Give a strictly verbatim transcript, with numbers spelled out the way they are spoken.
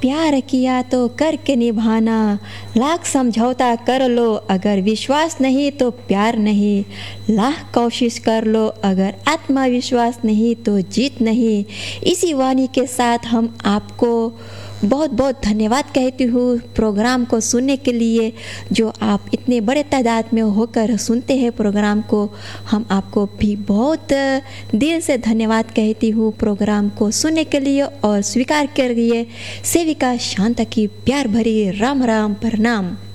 प्यार किया तो करके निभाना, लाख समझौता कर लो अगर विश्वास नहीं तो प्यार नहीं, लाख कोशिश कर लो अगर आत्मविश्वास नहीं तो जीत नहीं। इसी वाणी के साथ हम आपको बहुत बहुत धन्यवाद कहती हूँ प्रोग्राम को सुनने के लिए। जो आप इतने बड़े तादाद में होकर सुनते हैं प्रोग्राम को, हम आपको भी बहुत दिल से धन्यवाद कहती हूँ प्रोग्राम को सुनने के लिए और स्वीकार करिए। सेविका शांता की प्यार भरी राम राम प्रणाम।